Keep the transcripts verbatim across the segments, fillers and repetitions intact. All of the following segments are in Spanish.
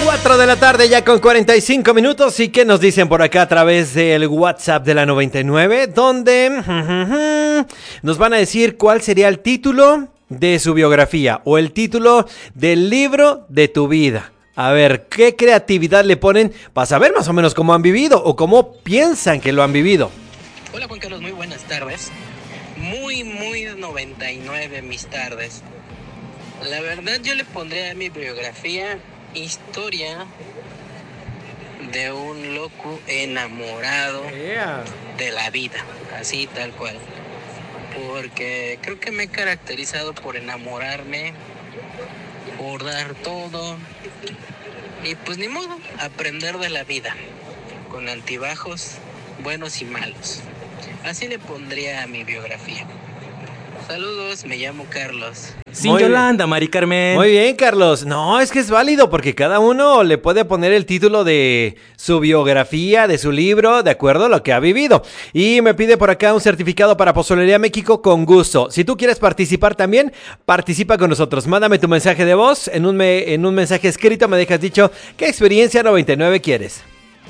cuatro de la tarde ya con cuarenta y cinco minutos. ¿Y qué nos dicen por acá a través del WhatsApp de la noventa y nueve? Donde nos van a decir cuál sería el título de su biografía o el título del libro de tu vida. A ver, ¿qué creatividad le ponen para saber más o menos cómo han vivido o cómo piensan que lo han vivido? Hola Juan Carlos, muy buenas tardes. Muy, muy noventa y nueve mis tardes. La verdad yo le pondría a mi biografía historia de un loco enamorado yeah. de la vida, así tal cual. Porque creo que me he caracterizado por enamorarme, por dar todo y pues ni modo, aprender de la vida, con altibajos buenos y malos. Así le pondría a mi biografía. Saludos, me llamo Carlos. Sin Muy Yolanda, bien. Mari Carmen. Muy bien, Carlos. No, es que es válido porque cada uno le puede poner el título de su biografía, de su libro, de acuerdo a lo que ha vivido. Y me pide por acá un certificado para Pozolería México con gusto. Si tú quieres participar también, participa con nosotros. Mándame tu mensaje de voz. En un, me, en un mensaje escrito me dejas dicho qué experiencia noventa y nueve quieres.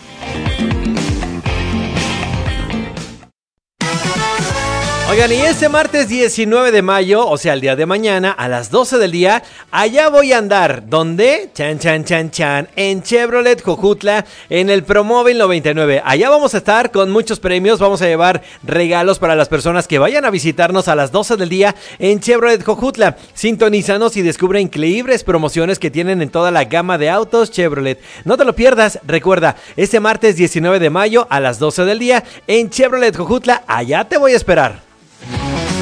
Oigan, y este martes diecinueve de mayo, o sea, el día de mañana, a las doce del día, allá voy a andar. ¿Dónde? Chan, chan, chan, chan. En Chevrolet Jojutla, en el Promóvil noventa y nueve. Allá vamos a estar con muchos premios. Vamos a llevar regalos para las personas que vayan a visitarnos a las doce del día en Chevrolet Jojutla. Sintonízanos y descubre increíbles promociones que tienen en toda la gama de autos Chevrolet. No te lo pierdas. Recuerda, este martes diecinueve de mayo a las doce del día en Chevrolet Jojutla. Allá te voy a esperar.